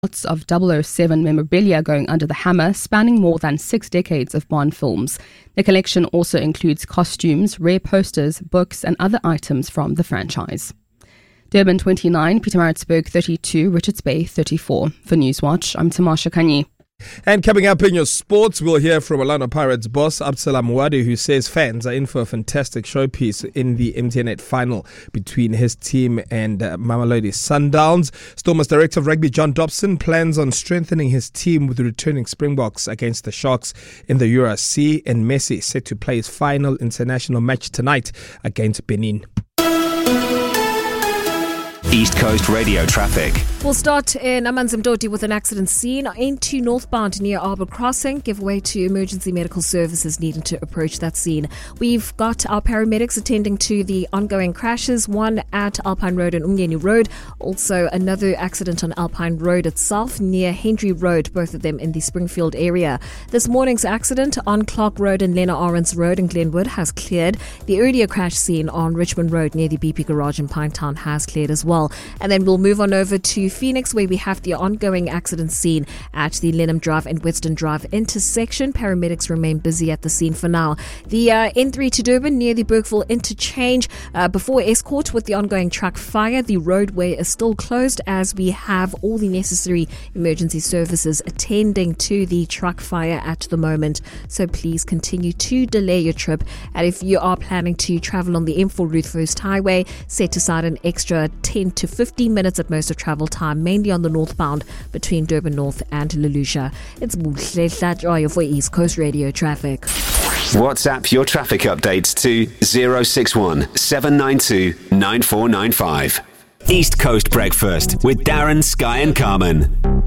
Lots of 007 memorabilia going under the hammer, spanning more than 6 decades of Bond films. The collection also includes costumes, rare posters, books and other items from the franchise. Durban 29, Pietermaritzburg 32, Richards Bay 34. For Newswatch, I'm Tamasha Kanyi. And coming up in your sports, we'll hear from Orlando Pirates boss Absalam Muwadi, who says fans are in for a fantastic showpiece in the MTN8 final between his team and Mamelodi Sundowns. Stormers Director of Rugby John Dobson plans on strengthening his team with the returning Springboks against the Sharks in the URC, and Messi set to play his final international match tonight against Benin. East Coast Radio traffic. We'll start in Amanzimdoti with an accident scene into northbound near Arbor Crossing. Give way to emergency medical services needing to approach that scene. We've got our paramedics attending to the ongoing crashes, one at Alpine Road and Umgeni Road. Also another accident on Alpine Road itself near Henry Road, both of them in the Springfield area. This morning's accident on Clark Road and Lena Ahrens Road in Glenwood has cleared. The earlier crash scene on Richmond Road near the BP Garage in Pinetown has cleared as well. And then we'll move on over to Phoenix, where we have the ongoing accident scene at the Lenham Drive and Western Drive intersection. Paramedics remain busy at the scene for now. The N3 to Durban near the Bergville interchange before Escort with the ongoing truck fire. The roadway is still closed as we have all the necessary emergency services attending to the truck fire at the moment. So please continue to delay your trip. And if you are planning to travel on the M4 Ruth First Highway, set aside an extra 10 to 15 minutes at most of travel time, mainly on the northbound between Durban North and Lelusha. It's Muhle Hlatjoyo for East Coast Radio traffic. WhatsApp your traffic updates to 061 792 9495. East Coast Breakfast with Darren, Sky and Carmen.